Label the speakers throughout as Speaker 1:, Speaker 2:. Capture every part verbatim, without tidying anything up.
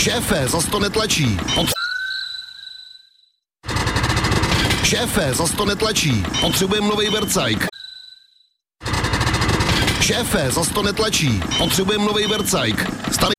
Speaker 1: Šéfe, zas to netlačí. Potře- Šéfe, zas to netlačí. Potřebujeme novej vercajk. Šéfe, zas to netlačí. Potřebujeme novej vercajk. Starý...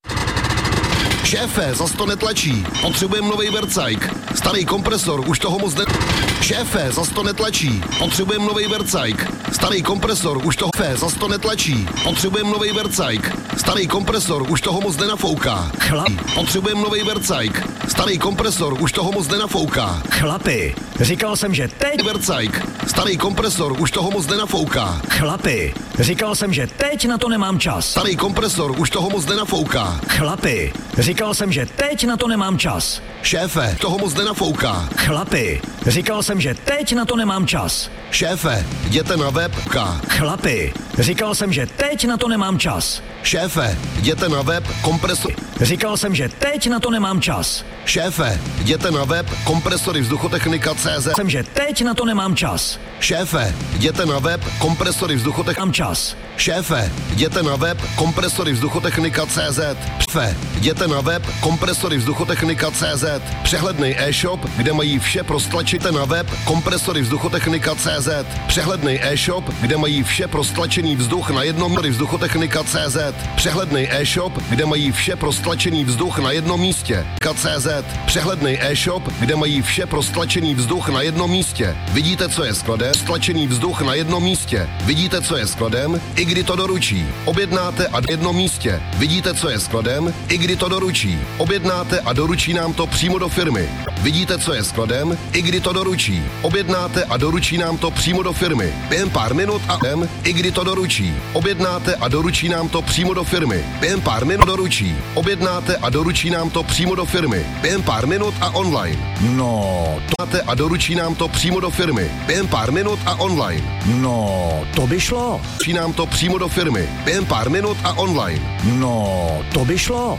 Speaker 1: Šéfe, zas to netlačí. Potřebujeme novej vercajk. Starý kompresor, už toho moc ne... Šéfe, zas to netlačí. Potřebujeme novej vercajk. Starý kompresor, už toho... Šéfe, zas to netlačí. Potřebujeme novej vercajk. Starý kompresor, už toho moc nenafouká.
Speaker 2: Chlap.
Speaker 1: Potřebujeme novej vercajk. Starý kompresor, už toho moc nenafouká.
Speaker 2: Chlapi, říkal jsem, že teď...
Speaker 1: Vercajk. Starý kompresor, už toho moc nenafouká.
Speaker 2: Chlapi, říkal jsem, že teď na to nemám čas.
Speaker 1: Starý kompresor, už toho moc nenafouká.
Speaker 2: Chlapi, říkal jsem, že teď na to nemám čas.
Speaker 1: Šéfe, toho moc nenafouká.
Speaker 2: Chlapi, říkal jsem, že teď na to nemám čas.
Speaker 1: Šéfe, jděte na web. K.
Speaker 2: Chlapi, říkal jsem, že teď na to nemám čas.
Speaker 1: Šéfe, jděte na web kompresor.
Speaker 2: Říkal jsem, že teď na to nemám čas.
Speaker 1: Šéfe, jděte na web kompresory vzduchotechnika tečka cé zet.
Speaker 2: Jsem, že teď na to nemám čas.
Speaker 1: Šéfe, jděte na web kompresory vzduchotechnika.
Speaker 2: Mám čas.
Speaker 1: Šéfe, jděte na web kompresory vzduchotechnika tečka cé zet. Šéfe, jděte na web kompresory vzduchotechnika tečka cé zet. Přehledný e-shop, kde mají vše pro stlačíte na web kompresory vzduchotechnika tečka cé zet. Přehledný e-shop, kde mají vše pro stlačený vzduch na jednom vzduchotechnika tečka cé zet. Přehledný e-shop, kde mají vše pro stlačený vzduch na jednom místě. cé zet. Přehledný e-shop, kde mají vše pro stlačený vzduch na jednom místě. Vidíte, co je skladem? Stlačený vzduch na jednom místě. Vidíte, co je skladem? I kdy to doručí. Objednáte a na jednom místě. Vidíte, co je skladem? I kdy to doručí. Objednáte a doručí nám to přímo do firmy. Vidíte, co je skladem? I kdy to doručí. Objednáte a doručí nám to přímo do firmy. Během pár minut a i kdy to doručí. Objednáte a doručí nám to přímo do firmy. Během pár minut doručí. Objednáte a doručí nám to přímo do firmy. Během pár minut a online.
Speaker 2: No,
Speaker 1: to... a doručí nám to přímo do firmy. Během pár minut a online.
Speaker 2: No, to by šlo.
Speaker 1: Doručí nám to přímo do firmy. Během pár minut a online.
Speaker 2: No, to by šlo.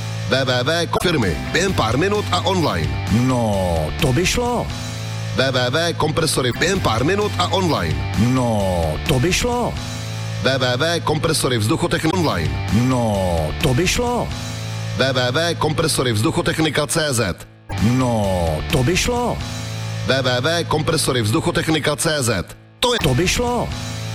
Speaker 1: www firmy. Během pár minut a online.
Speaker 2: No, to by šlo.
Speaker 1: www kompresory. Během pár minut a online.
Speaker 2: No, to by šlo.
Speaker 1: www kompresory vzduchotechnika online.
Speaker 2: No, to by šlo.
Speaker 1: www kompresory vzduchotechnika tečka cé zet.
Speaker 2: No, to by šlo.
Speaker 1: www kompresory vzduchotechnika tečka cé zet. To je
Speaker 2: To by šlo.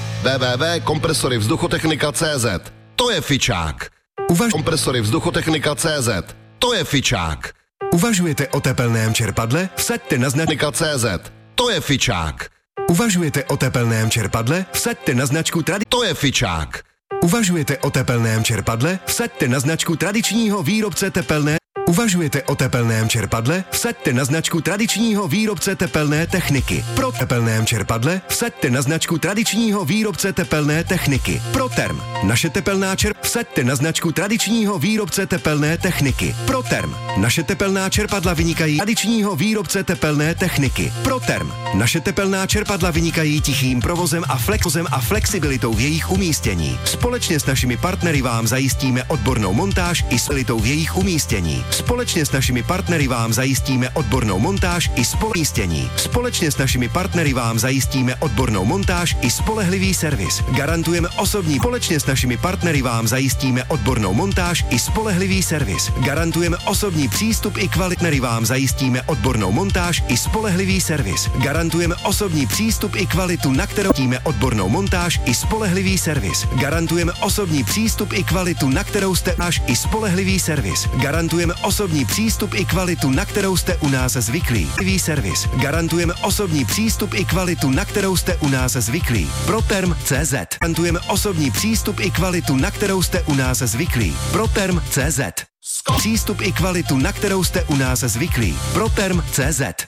Speaker 1: www kompresory vzduchotechnika tečka cé zet. To je fičák. Uvaž kompresory vzduchotechnika tečka cé zet. To je fičák.
Speaker 3: Uvažujete o tepelném čerpadle? Vsaďte na značku
Speaker 1: Technika tečka cé zet. To je fičák.
Speaker 3: Uvažujete o tepelném čerpadle? Vsaďte na značku tradi...
Speaker 1: To je fičák.
Speaker 3: Uvažujete o tepelném čerpadle? Vsaďte na značku tradičního výrobce tepelné... Uvažujete o tepelném čerpadle? Vsaďte na značku tradičního výrobce tepelné techniky. Pro tepelném čerpadle vsaďte na značku tradičního výrobce tepelné techniky. Proterm. Naše tepelná čerp... Vsaďte na značku tradičního výrobce tepelné techniky. Proterm. Naše tepelná čerpadla vynikají tradičního výrobce tepelné techniky. Proterm. Naše tepelná čerpadla vynikají tichým provozem a flexem a flexibilitou v jejich umístění. Společně s našimi partnery vám zajistíme odbornou montáž i spolitou v jejich umístění. Společně s našimi partnery vám zajistíme odbornou montáž i spolumístění. Společně s našimi partnery vám zajistíme odbornou montáž i spolehlivý servis. Garantujeme osobní. Společně s našimi partnery vám zajistíme odbornou montáž i spolehlivý servis. Garantujeme osobní přístup i kvalitnery vám zajistíme odbornou montáž i spolehlivý servis. Garantujeme osobní přístup i kvalitu, na kterou tíme odbornou montáž i spolehlivý servis. Garantujeme osobní přístup i kvalitu, na kterou jste náš i spolehlivý servis. Garantujeme osobní přístup i kvalitu, na kterou jste u nás zvyklí. Servis. Garantujeme osobní přístup i kvalitu, na kterou jste u nás zvyklí. Proterm tečka cé zet. Garantujeme osobní přístup i kvalitu, na kterou jste u nás zvyklí. Proterm tečka cé zet. Přístup i kvalitu, na kterou jste u nás zvyklí. Proterm tečka cé zet.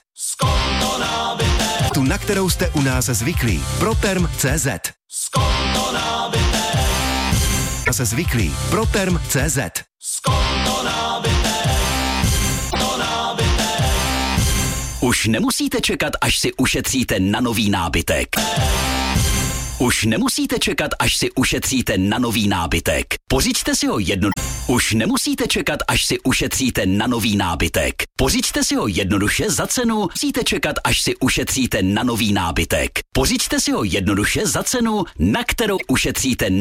Speaker 3: Tu, na kterou jste u nás zvyklí. Proterm tečka cé zet. Se zvyklí. Proterm tečka cé zet.
Speaker 4: Už nemusíte čekat, až si ušetříte na nový nábytek. Už nemusíte čekat, až si ušetříte na nový nábytek. Pořiďte si ho jedno... Už nemusíte čekat, až si ušetříte na nový nábytek. Pořiďte si ho jednoduše za cenu. Musíte čekat, až si ušetříte na nový nábytek. Pořiďte si ho jednoduše za cenu, na kterou ušetříte